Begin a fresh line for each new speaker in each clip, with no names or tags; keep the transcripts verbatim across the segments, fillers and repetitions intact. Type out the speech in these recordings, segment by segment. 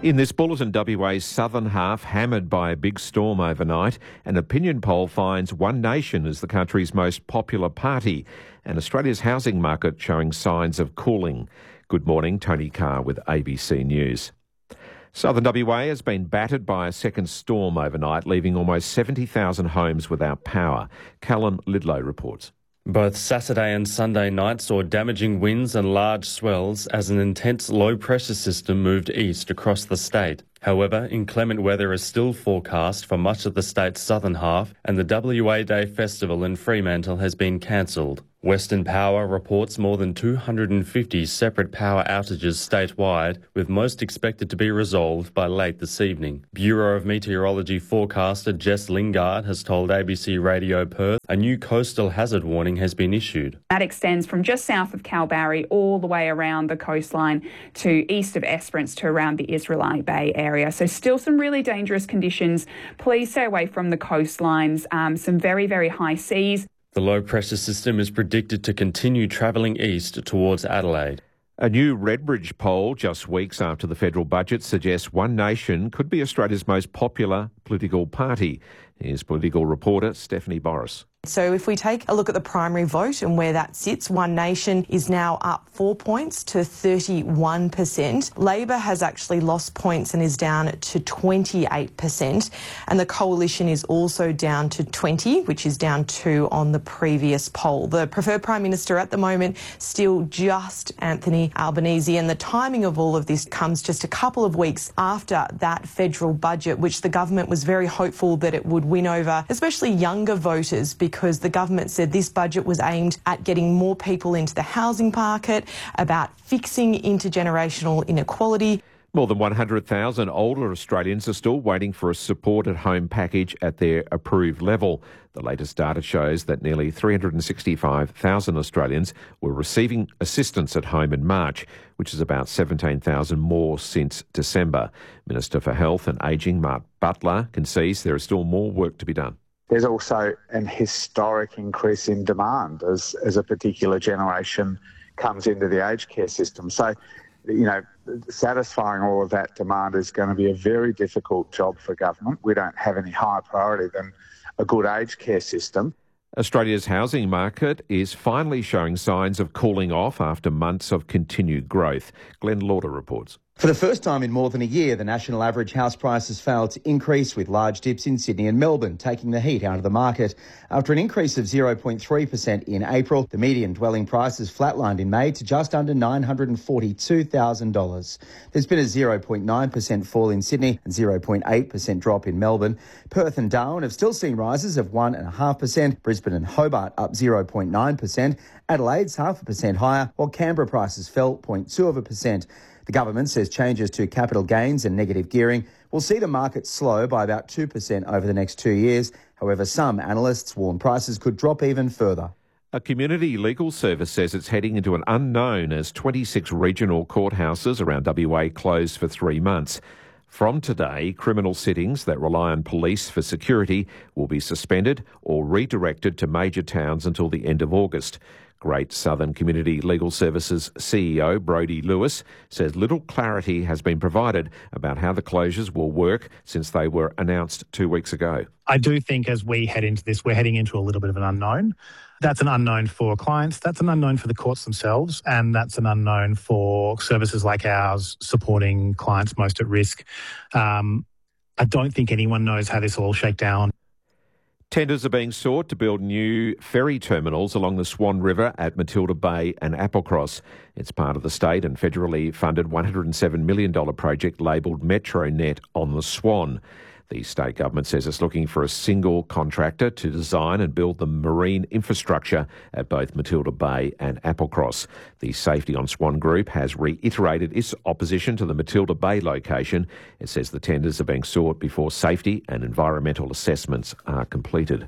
In this bulletin, W A's southern half hammered by a big storm overnight. An opinion poll finds One Nation as the country's most popular party, and Australia's housing market showing signs of cooling. Good morning, Tony Carr with A B C News. Southern W A has been battered by a second storm overnight, leaving almost seventy thousand homes without power. Callum Lidlow reports.
Both Saturday and Sunday night saw damaging winds and large swells as an intense low-pressure system moved east across the state. However, inclement weather is still forecast for much of the state's southern half, and the W A Day Festival in Fremantle has been cancelled. Western Power reports more than two hundred fifty separate power outages statewide, with most expected to be resolved by late this evening. Bureau of Meteorology forecaster Jess Lingard has told A B C Radio Perth a new coastal hazard warning has been issued.
That extends from just south of Kalbarri all the way around the coastline to east of Esperance to around the Israelite Bay area. So still some really dangerous conditions. Please stay away from the coastlines. Um, some very, very high seas.
The low-pressure system is predicted to continue travelling east towards Adelaide.
A new Redbridge poll just weeks after the federal budget suggests One Nation could be Australia's most popular political party. Here's political reporter Stephanie Boris.
So if we take a look at the primary vote and where that sits, One Nation is now up four points to thirty-one percent. Labor has actually lost points and is down to twenty-eight percent. And the Coalition is also down to twenty, which is down two on the previous poll. The preferred Prime Minister at the moment, still just Anthony Albanese. And the timing of all of this comes just a couple of weeks after that federal budget, which the government was very hopeful that it would win over, especially younger voters, because because the government said this budget was aimed at getting more people into the housing market, about fixing intergenerational inequality.
More than one hundred thousand older Australians are still waiting for a support at home package at their approved level. The latest data shows that nearly three hundred sixty-five thousand Australians were receiving assistance at home in March, which is about seventeen thousand more since December. Minister for Health and Ageing, Mark Butler, concedes there is still more work to be done.
There's also an historic increase in demand as, as a particular generation comes into the aged care system. So, you know, satisfying all of that demand is going to be a very difficult job for government. We don't have any higher priority than a good aged care system.
Australia's housing market is finally showing signs of cooling off after months of continued growth. Glenn Lauder reports.
For the first time in more than a year, the national average house prices failed to increase, with large dips in Sydney and Melbourne taking the heat out of the market. After an increase of zero point three percent in April, the median dwelling prices flatlined in May to just under nine hundred forty-two thousand dollars. There's been a zero point nine percent fall in Sydney and zero point eight percent drop in Melbourne. Perth and Darwin have still seen rises of one point five percent, Brisbane and Hobart up zero point nine percent, Adelaide's half a percent higher, while Canberra prices fell zero point two of a percent. The government says changes to capital gains and negative gearing will see the market slow by about two percent over the next two years. However, some analysts warn prices could drop even further.
A community legal service says it's heading into an unknown as twenty-six regional courthouses around W A close for three months. From today, criminal sittings that rely on police for security will be suspended or redirected to major towns until the end of August. Great Southern Community Legal Services C E O Brodie Lewis says little clarity has been provided about how the closures will work since they were announced two weeks ago.
I do think as we head into this, we're heading into a little bit of an unknown. That's an unknown for clients, that's an unknown for the courts themselves, and that's an unknown for services like ours supporting clients most at risk. Um, I don't think anyone knows how this will all shake down.
Tenders are being sought to build new ferry terminals along the Swan River at Matilda Bay and Applecross. It's part of the state and federally funded one hundred seven million dollars project labelled MetroNet on the Swan. The state government says it's looking for a single contractor to design and build the marine infrastructure at both Matilda Bay and Applecross. The Safety on Swan Group has reiterated its opposition to the Matilda Bay location. It says the tenders are being sought before safety and environmental assessments are completed.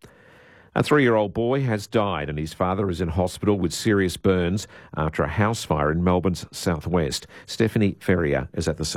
A three-year-old boy has died and his father is in hospital with serious burns after a house fire in Melbourne's southwest. Stephanie Ferrier is at the scene.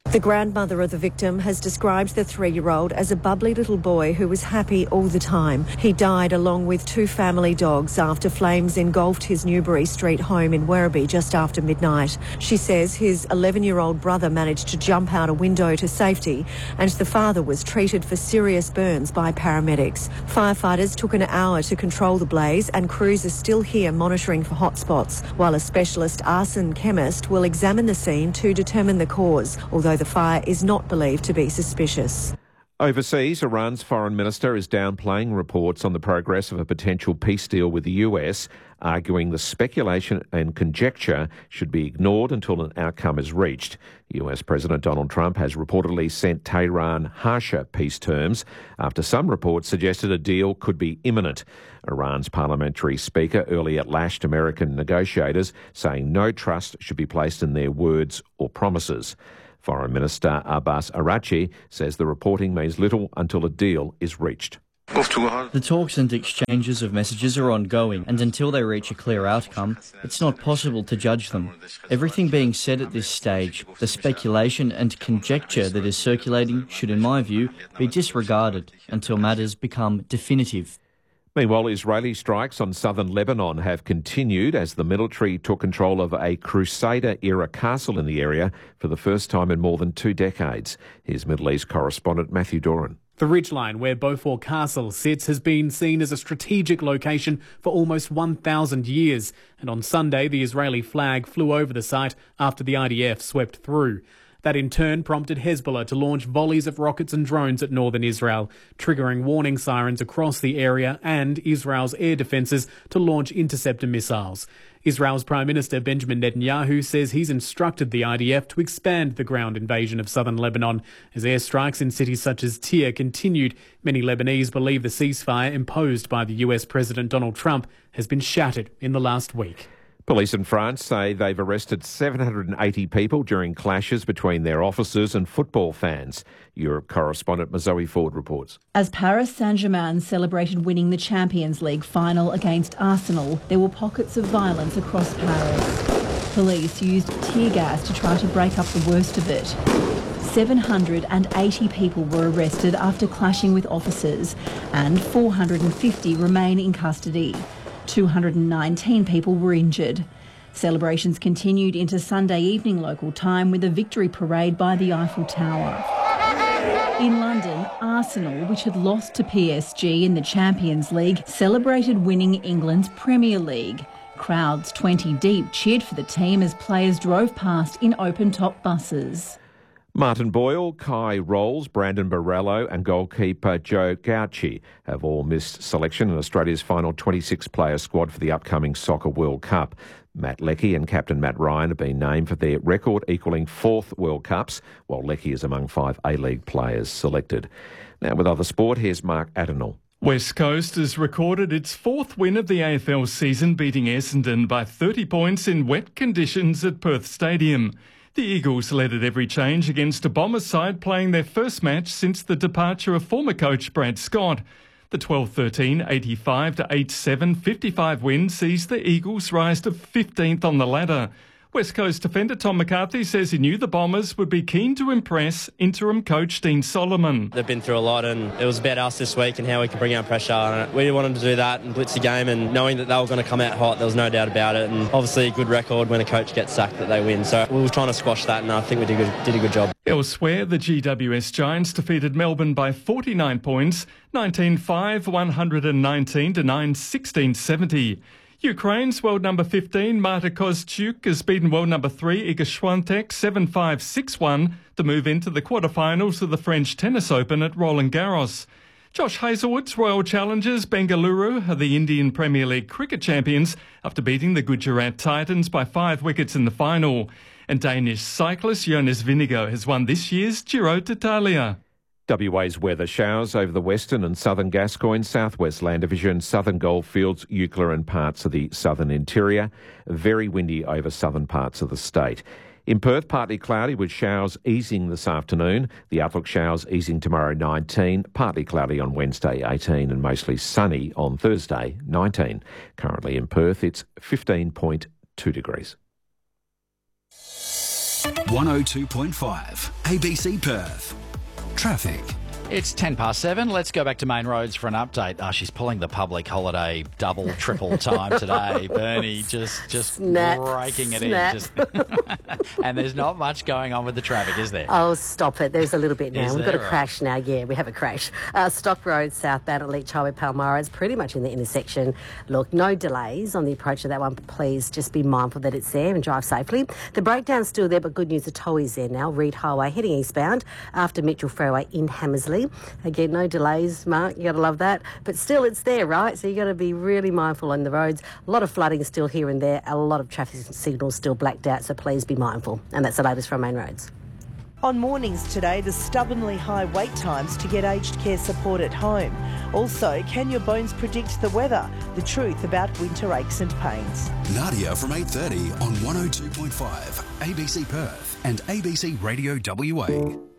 The grandmother of the victim has described the three-year-old as a bubbly little boy who was happy all the time. He died along with two family dogs after flames engulfed his Newbury Street home in Werribee just after midnight. She says his eleven-year-old brother managed to jump out a window to safety and the father was treated for serious burns by paramedics. Firefighters took an hour to control the blaze and crews are still here monitoring for hotspots, while a specialist arson chemist will examine the scene to determine the cause, although the fire is not believed to be suspicious.
Overseas, Iran's foreign minister is downplaying reports on the progress of a potential peace deal with the U S, arguing the speculation and conjecture should be ignored until an outcome is reached. U S President Donald Trump has reportedly sent Tehran harsher peace terms after some reports suggested a deal could be imminent. Iran's parliamentary speaker earlier lashed American negotiators, saying no trust should be placed in their words or promises. Foreign Minister Abbas Araghchi says the reporting means little until a deal is reached.
The talks and exchanges of messages are ongoing, and until they reach a clear outcome, it's not possible to judge them. Everything being said at this stage, the speculation and conjecture that is circulating should, in my view, be disregarded until matters become definitive.
Meanwhile, Israeli strikes on southern Lebanon have continued as the military took control of a Crusader-era castle in the area for the first time in more than two decades. Here's Middle East correspondent Matthew Doran.
The ridgeline where Beaufort Castle sits has been seen as a strategic location for almost one thousand years, and on Sunday the Israeli flag flew over the site after the I D F swept through. That in turn prompted Hezbollah to launch volleys of rockets and drones at northern Israel, triggering warning sirens across the area and Israel's air defences to launch interceptor missiles. Israel's Prime Minister Benjamin Netanyahu says he's instructed the I D F to expand the ground invasion of southern Lebanon. As airstrikes in cities such as Tyre continued, many Lebanese believe the ceasefire imposed by the U S President Donald Trump has been shattered in the last week.
Police in France say they've arrested seven hundred eighty people during clashes between their officers and football fans. Europe correspondent Zoe Ford reports.
As Paris Saint-Germain celebrated winning the Champions League final against Arsenal, there were pockets of violence across Paris. Police used tear gas to try to break up the worst of it. seven hundred eighty people were arrested after clashing with officers, and four hundred fifty remain in custody. two hundred nineteen people were injured. Celebrations continued into Sunday evening local time with a victory parade by the Eiffel Tower. In London, Arsenal, which had lost to P S G in the Champions League, celebrated winning England's Premier League. Crowds twenty deep cheered for the team as players drove past in open-top buses.
Martin Boyle, Kai Rolls, Brandon Borrello and goalkeeper Joe Gauci have all missed selection in Australia's final twenty-six player squad for the upcoming Soccer World Cup. Matt Leckie and captain Matt Ryan have been named for their record equalling fourth World Cups, while Leckie is among five A-League players selected. Now with other sport, here's Mark Adenall.
West Coast has recorded its fourth win of the A F L season, beating Essendon by thirty points in wet conditions at Perth Stadium. The Eagles led at every change against a Bombers side playing their first match since the departure of former coach Brad Scott. The twelve thirteen, eighty-five to eighty-seven, fifty-five win sees the Eagles rise to fifteenth on the ladder. West Coast defender Tom McCarthy says he knew the Bombers would be keen to impress interim coach Dean Solomon.
They've been through a lot and it was about us this week and how we can bring our pressure. And we wanted to do that and blitz the game, and knowing that they were going to come out hot, there was no doubt about it. And obviously a good record when a coach gets sacked that they win. So we were trying to squash that, and I think we did, good, did a good job.
Elsewhere, the G W S Giants defeated Melbourne by forty-nine points, nineteen five, one hundred nineteen to nine sixteen seventy. Ukraine's world number fifteen, Marta Kostyuk, has beaten world number three, Iga Swiatek, seven five, six one to move into the quarterfinals of the French Tennis Open at Roland Garros. Josh Hazlewood's Royal Challengers Bengaluru are the Indian Premier League cricket champions after beating the Gujarat Titans by five wickets in the final. And Danish cyclist Jonas Vingegaard has won this year's Giro d'Italia.
W A's weather: showers over the western and southern Gascoyne, southwest Land Division, southern Goldfields, Eucla and parts of the southern interior. Very windy over southern parts of the state. In Perth, partly cloudy with showers easing this afternoon. The outlook: showers easing tomorrow, nineteen. Partly cloudy on Wednesday, eighteen, and mostly sunny on Thursday, nineteen. Currently in Perth, it's fifteen point two degrees.
one oh two point five A B C Perth. Traffic.
It's ten past seven. Let's go back to Main Roads for an update. Oh, she's pulling the public holiday double, triple time today. Bernie just just
Snap,
breaking it
snap.
in. Just and there's not much going on with the traffic, is there?
Oh, stop it. There's a little bit now.
Is
We've got a
there?
crash now. Yeah, we have a crash. Uh, Stock Road, southbound at Leach Highway, Palmyra. It's pretty much in the intersection. Look, no delays on the approach to that one. Please just be mindful that it's there and drive safely. The breakdown's still there, but good news, the toll is there now. Reed Highway heading eastbound after Mitchell Fairway in Hammersley. Again, no delays, Mark. You got to love that. But still, it's there, right? So you got to be really mindful on the roads. A lot of flooding is still here and there. A lot of traffic signals still blacked out. So please be mindful. And that's the latest from Main Roads.
On mornings today, the stubbornly high wait times to get aged care support at home. Also, can your bones predict the weather? The truth about winter aches and pains.
Nadia from eight thirty on one oh two point five A B C Perth and A B C Radio W A.